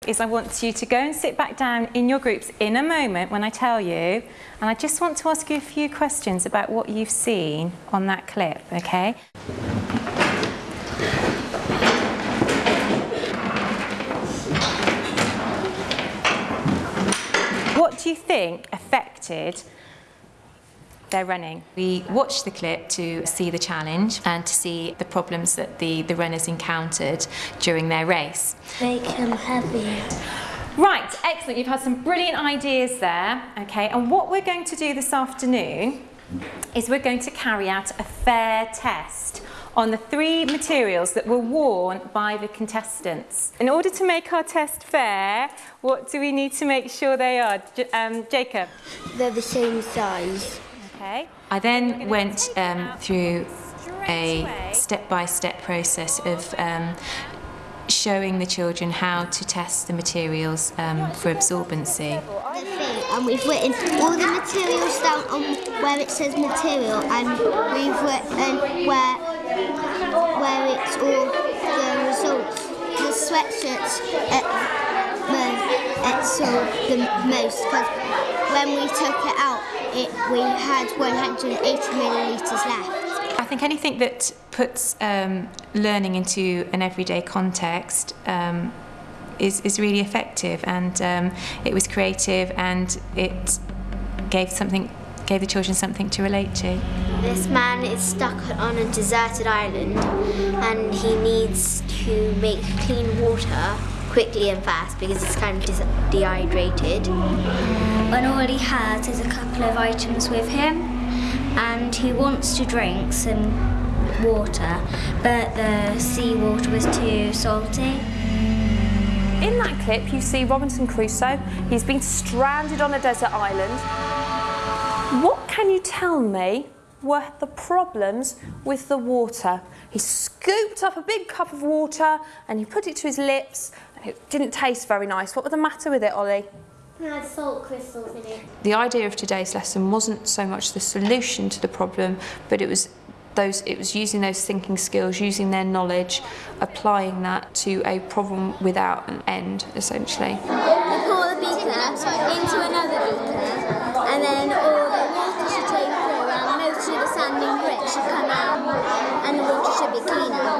Is I want you to go and sit back down in your groups in a moment when I tell you, and I just want to ask you a few questions about what you've seen on that clip, okay? What do you think affected their running? We watched the clip to see the challenge and to see the problems that the runners encountered during their race. Make them heavy. Right, excellent. You've had some brilliant ideas there, okay? And what we're going to do this afternoon is we're going to carry out a fair test on the 3 materials that were worn by the contestants. In order to make our test fair, what do we need to make sure they are? Jacob? They're the same size. Okay. I then went through a step-by-step process of showing the children how to test the materials for absorbency. And we've written all the materials down on where it says material, and we've written where it's all the results. The sweatshirts absorb the most, because when we took it out, we had 180 millilitres left. I think anything that puts learning into an everyday context is really effective, and it was creative, and it gave the children something to relate to. This man is stuck on a deserted island, and he needs to make clean water quickly and fast because it's kind of dehydrated. And all he has is a couple of items with him, and he wants to drink some water, but the seawater was too salty. In that clip, you see Robinson Crusoe. He's been stranded on a desert island. What can you tell me were the problems with the water? He scooped up a big cup of water and he put it to his lips, and it didn't taste very nice. What was the matter with it, Ollie? It had salt crystals in it. The idea of today's lesson wasn't so much the solution to the problem, but it was using those thinking skills, using their knowledge, applying that to a problem without an end, essentially. We pour the beaker into another beaker, and then all the water should flow through, and most of the sand and grit should come out, and the water should be cleaner.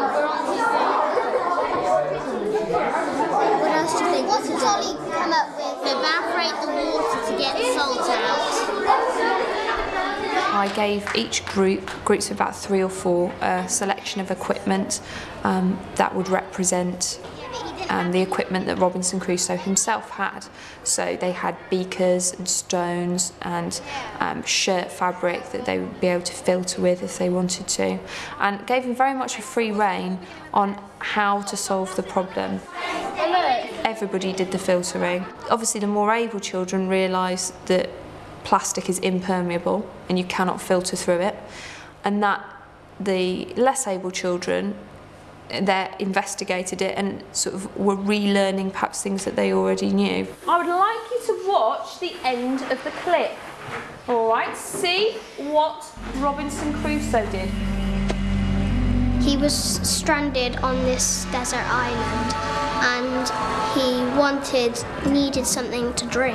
What else do you think? What did Ollie come up with? Evaporate the water to get the salt out. I gave each groups of about 3 or 4, a selection of equipment that would represent the equipment that Robinson Crusoe himself had. So they had beakers and stones and shirt fabric that they would be able to filter with if they wanted to, and gave them very much a free rein on how to solve the problem. Everybody did the filtering. Obviously, the more able children realised that plastic is impermeable and you cannot filter through it, and that the less able children investigated it and sort of were relearning perhaps things that they already knew. I would like you to watch the end of the clip. All right, see what Robinson Crusoe did. He was stranded on this desert island, and he needed something to drink.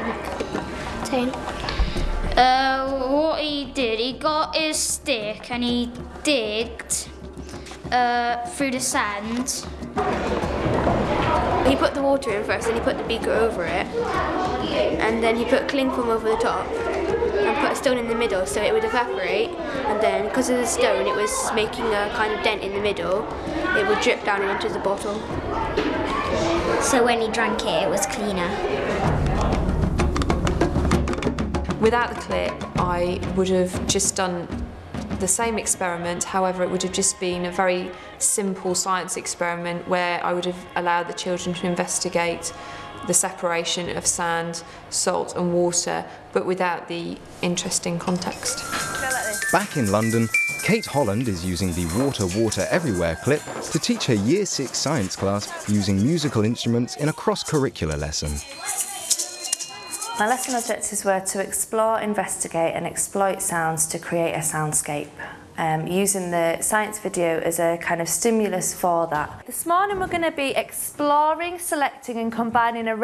What he did, he got his stick and he digged through the sand. He put the water in first, and he put the beaker over it, and then he put cling film over the top and put a stone in the middle so it would evaporate, and then because of the stone it was making a kind of dent in the middle, it would drip down into the bottle. So when he drank it, it was cleaner. Without the clip, I would have just done the same experiment, however it would have just been a very simple science experiment where I would have allowed the children to investigate the separation of sand, salt and water, but without the interesting context. Back in London, Kate Holland is using the Water, Water Everywhere clip to teach her Year 6 science class using musical instruments in a cross-curricular lesson. My lesson objectives were to explore, investigate and exploit sounds to create a soundscape, using the science video as a kind of stimulus for that. This morning we're going to be exploring, selecting and combining a